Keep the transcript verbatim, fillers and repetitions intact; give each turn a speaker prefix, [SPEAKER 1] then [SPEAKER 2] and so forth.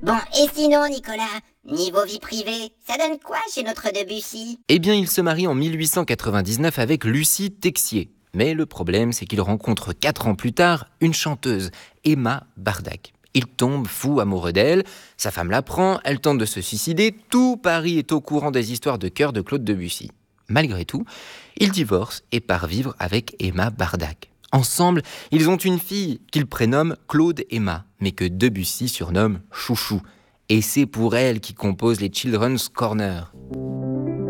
[SPEAKER 1] Bon, et sinon, Nicolas, niveau vie privée, ça donne quoi chez notre Debussy?
[SPEAKER 2] Eh bien, il se marie en mille huit cent quatre-vingt-dix-neuf avec Lucie Texier. Mais le problème, c'est qu'il rencontre quatre ans plus tard une chanteuse, Emma Bardac. Il tombe fou amoureux d'elle, sa femme l'apprend, elle tente de se suicider, tout Paris est au courant des histoires de cœur de Claude Debussy. Malgré tout, il divorce et part vivre avec Emma Bardac. Ensemble, ils ont une fille qu'ils prénomment Claude Emma, mais que Debussy surnomme Chouchou. Et c'est pour elle qu'il compose les Children's Corner.